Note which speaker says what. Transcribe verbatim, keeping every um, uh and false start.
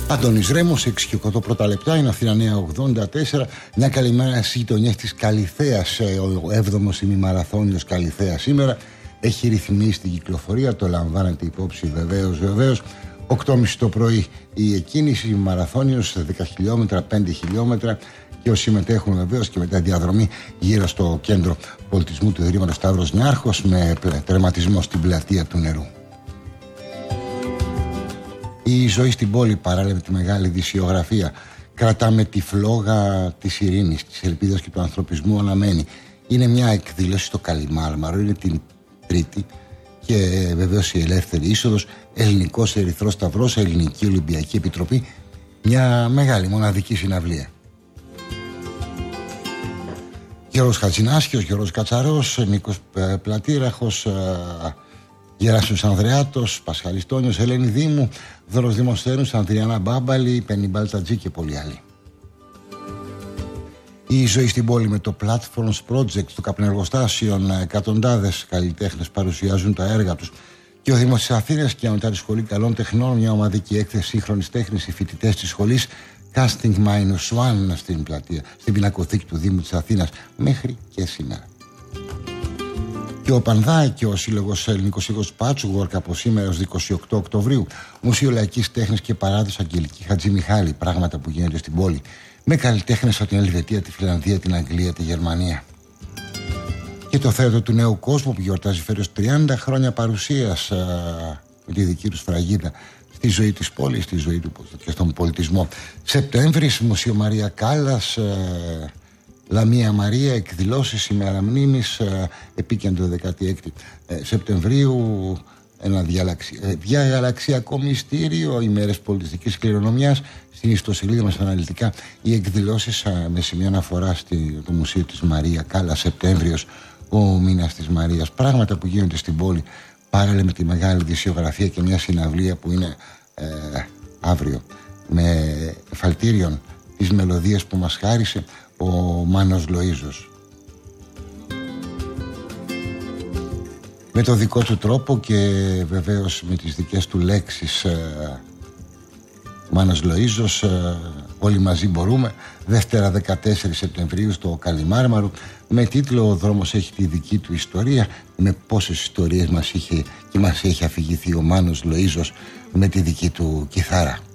Speaker 1: Αντώνης Ρέμος, έξι και οκτώ πρώτα λεπτά, είναι Αθήνα Νέα ογδόντα τέσσερα. Μια καλημέρα στις γειτονιές της Καλιθέας. Ο έβδομος ημιμαραθώνιος Καλιθέας σήμερα έχει ρυθμίσει την κυκλοφορία, το λαμβάνετε υπόψη βεβαίως, βεβαίως. οκτώ και μισή το πρωί η εκκίνηση, ημιμαραθώνιος, δέκα χιλιόμετρα, πέντε χιλιόμετρα. Και όσοι συμμετέχουν βεβαίως και μετά διαδρομή γύρω στο κέντρο πολιτισμού του Ιδρύματος Σταύρος Νιάρχος με τερματισμό στην πλατεία του Νερού. Η ζωή στην πόλη παράλληλα με τη μεγάλη δυσιογραφία. Κρατάμε τη φλόγα της ειρήνης, της ελπίδας και του ανθρωπισμού αναμένει. Είναι μια εκδήλωση στο Καλιμάρμαρο, είναι την Τρίτη και βεβαίως η ελεύθερη είσοδος, Ελληνικός Ερυθρός Σταυρός, Ελληνική Ολυμπιακή Επιτροπή, μια μεγάλη μοναδική συναυλία. Γιώργος Χατζηνάσιος, Γιώργος Κατσαρός, Νίκος Πλατήραχος, Γεράσιος Ανδρεάτος, Πασχαλής Τόνιος, Ελένη Δήμου, Δώρος Δημοσθένους, Ανδριανά Μπάμπαλη, Πενή Μπαλτατζή και πολλοί άλλοι. Η ζωή στην πόλη με το Platforms Project, το καπνεργοστάσιο, εκατοντάδες καλλιτέχνες παρουσιάζουν τα έργα τους. Και ο Δήμος της Αθήνας και μετά τη Σχολή Καλών Τεχνών, μια ομαδική έκθεση σύγχρονης τέχνης, οι φοιτητές της σχολής Casting Minus One στην πλατεία, στην πινακοθήκη του Δήμου της Αθήνας μέχρι και σήμερα. Και ο Πανδάη και ο Σύλλογος Ελληνικός Σύλλογος Patchwork από σήμερα ως είκοσι οκτώ Οκτωβρίου, Μουσείο Λαϊκής Τέχνης και Παράδοση Αγγελική Χατζημιχάλη, πράγματα που γίνονται στην πόλη, με καλλιτέχνες από την Ελβετία, τη Φιλανδία, την Αγγλία, τη Γερμανία. Και το θέατρο του Νέου Κόσμου που γιορτάζει φέτος τριάντα χρόνια παρουσίας α, με τη δική του σφραγίδα στη ζωή της πόλης, στη ζωή του και στον πολιτισμό. Σεπτέμβρης, Μουσείο Μαρία Κάλλας, ε, Λαμία Μαρία, εκδηλώσεις, ημέρα μνήμης, ε, επίκεντρο δεκαέξι ε, Σεπτεμβρίου, ένα διαλαξι, ε, διαγαλαξιακό μυστήριο, ημέρες πολιτιστικής κληρονομιάς. Στην ιστοσελίδα μας αναλυτικά οι εκδηλώσεις ε, με σημείο αναφορά στο Μουσείο της Μαρία Κάλλας, Σεπτέμβριος, ο μήνας της Μαρίας. Πράγματα που γίνονται στην πόλη παράλληλα με τη μεγάλη δυσιογραφία και μια συναυλία που είναι ε, αύριο με εφαλτήριον τις μελωδίες που μας χάρισε ο Μάνος Λοΐζος. Με το δικό του τρόπο και βεβαίως με τις δικές του λέξεις, ε, Μάνος Λοΐζος, ε, όλοι μαζί μπορούμε. Δευτέρα δεκατέσσερις Σεπτεμβρίου στο Καλιμάρμαρο, με τίτλο «Ο δρόμος έχει τη δική του ιστορία», με πόσες ιστορίες μας είχε και μας έχει αφηγηθεί ο Μάνος Λοΐζος με τη δική του κιθάρα.